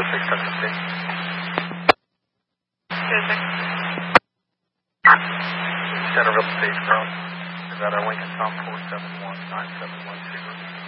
Center Real Estate Cross. Is that our Lincoln Tom 471-9712?